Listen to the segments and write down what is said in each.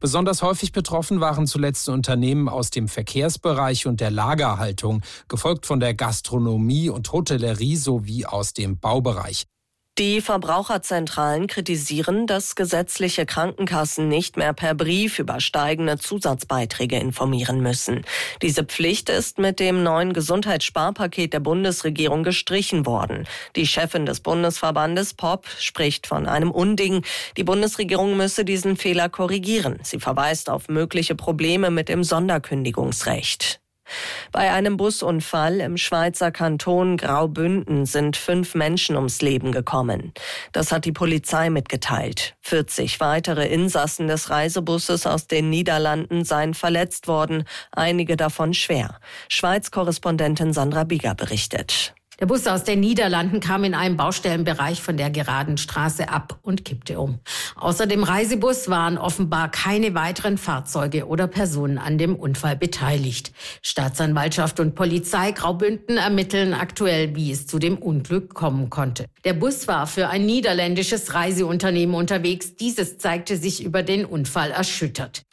Besonders häufig betroffen waren zuletzt Unternehmen aus dem Verkehrsbereich und der Lagerhaltung, gefolgt von der Gastronomie und Hotellerie sowie aus dem Baubereich. Die Verbraucherzentralen kritisieren, dass gesetzliche Krankenkassen nicht mehr per Brief über steigende Zusatzbeiträge informieren müssen. Diese Pflicht ist mit dem neuen Gesundheitssparpaket der Bundesregierung gestrichen worden. Die Chefin des Bundesverbandes POP spricht von einem Unding. Die Bundesregierung müsse diesen Fehler korrigieren. Sie verweist auf mögliche Probleme mit dem Sonderkündigungsrecht. Bei einem Busunfall im Schweizer Kanton Graubünden sind 5 Menschen ums Leben gekommen. Das hat die Polizei mitgeteilt. 40 weitere Insassen des Reisebusses aus den Niederlanden seien verletzt worden, einige davon schwer. Schweiz-Korrespondentin Sandra Bieger berichtet. Der Bus aus den Niederlanden kam in einem Baustellenbereich von der geraden Straße ab und kippte um. Außer dem Reisebus waren offenbar keine weiteren Fahrzeuge oder Personen an dem Unfall beteiligt. Staatsanwaltschaft und Polizei Graubünden ermitteln aktuell, wie es zu dem Unglück kommen konnte. Der Bus war für ein niederländisches Reiseunternehmen unterwegs. Dieses zeigte sich über den Unfall erschüttert.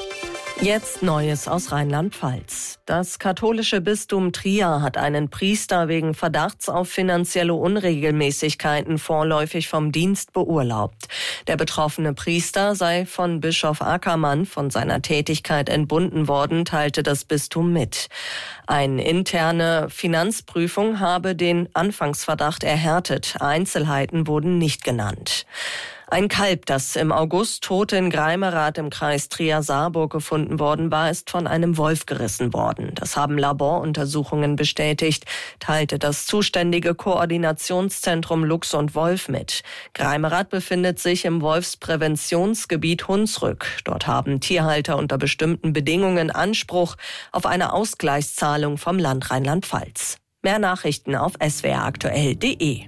Jetzt Neues aus Rheinland-Pfalz. Das katholische Bistum Trier hat einen Priester wegen Verdachts auf finanzielle Unregelmäßigkeiten vorläufig vom Dienst beurlaubt. Der betroffene Priester sei von Bischof Ackermann von seiner Tätigkeit entbunden worden, teilte das Bistum mit. Eine interne Finanzprüfung habe den Anfangsverdacht erhärtet. Einzelheiten wurden nicht genannt. Ein Kalb, das im August tot in Greimerath im Kreis Trier-Saarburg gefunden worden war, ist von einem Wolf gerissen worden. Das haben Laboruntersuchungen bestätigt, teilte das zuständige Koordinationszentrum Luchs und Wolf mit. Greimerath befindet sich im Wolfspräventionsgebiet Hunsrück. Dort haben Tierhalter unter bestimmten Bedingungen Anspruch auf eine Ausgleichszahlung vom Land Rheinland-Pfalz. Mehr Nachrichten auf swraktuell.de.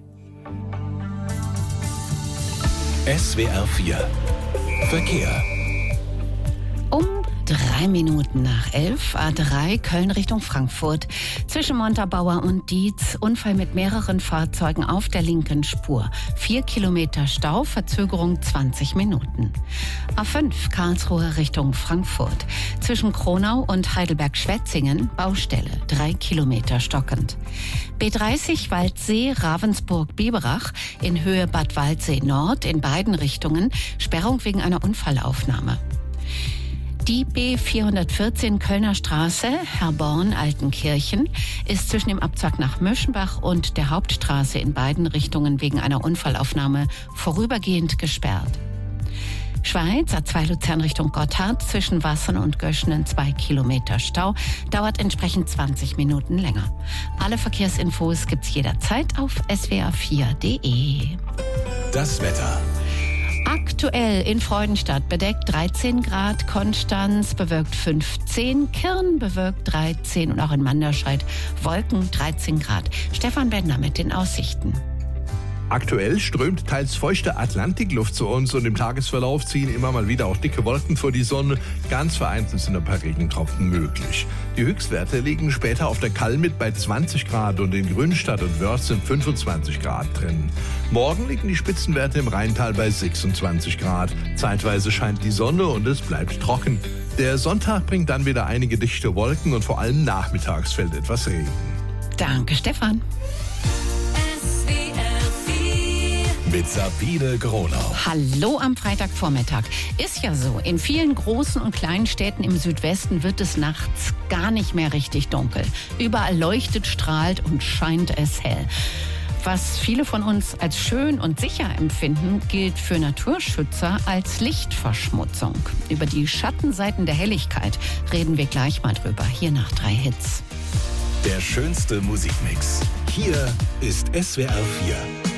SWR 4 Verkehr. Um 3 Minuten nach 11, A3 Köln Richtung Frankfurt. Zwischen Montabaur und Dietz, Unfall mit mehreren Fahrzeugen auf der linken Spur. 4 Kilometer Stau, Verzögerung 20 Minuten. A5 Karlsruhe Richtung Frankfurt. Zwischen Kronau und Heidelberg-Schwetzingen, Baustelle, 3 Kilometer stockend. B30 Waldsee, Ravensburg-Biberach in Höhe Bad Waldsee Nord in beiden Richtungen, Sperrung wegen einer Unfallaufnahme. Die B414 Kölner Straße, Herborn-Altenkirchen, ist zwischen dem Abzweig nach Möschenbach und der Hauptstraße in beiden Richtungen wegen einer Unfallaufnahme vorübergehend gesperrt. Schweiz, A2 Luzern Richtung Gotthard, zwischen Wassern und Göschenen 2 Kilometer Stau, dauert entsprechend 20 Minuten länger. Alle Verkehrsinfos gibt's jederzeit auf swr4.de. Das Wetter. Aktuell in Freudenstadt bedeckt 13 Grad, Konstanz bewölkt 15, Kirn bewölkt 13 und auch in Manderscheid Wolken 13 Grad. Stefan Bender mit den Aussichten. Aktuell strömt teils feuchte Atlantikluft zu uns und im Tagesverlauf ziehen immer mal wieder auch dicke Wolken vor die Sonne. Ganz vereinzelt sind ein paar Regentropfen möglich. Die Höchstwerte liegen später auf der Kalmit bei 20 Grad und in Grünstadt und Wörth sind 25 Grad drin. Morgen liegen die Spitzenwerte im Rheintal bei 26 Grad. Zeitweise scheint die Sonne und es bleibt trocken. Der Sonntag bringt dann wieder einige dichte Wolken und vor allem nachmittags fällt etwas Regen. Danke, Stefan. Mit Sabine Gronau. Hallo am Freitagvormittag. Ist ja so, in vielen großen und kleinen Städten im Südwesten wird es nachts gar nicht mehr richtig dunkel. Überall leuchtet, strahlt und scheint es hell. Was viele von uns als schön und sicher empfinden, gilt für Naturschützer als Lichtverschmutzung. Über die Schattenseiten der Helligkeit reden wir gleich mal drüber. Hier nach 3 Hits. Der schönste Musikmix. Hier ist SWR 4.